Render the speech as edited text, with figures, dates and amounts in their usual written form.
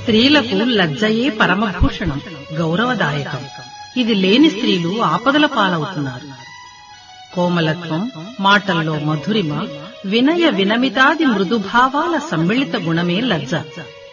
స్త్రీలకు లజ్జయే పరమభూషణం, గౌరవదాయకం. ఇది లేని స్త్రీలు ఆపదల పాలవుతున్నారు. కోమలత్వం, మాటల్లో మధురిమ, వినయ వినమితాది మృదుభావాల సమ్మిళిత గుణమే లజ్జ.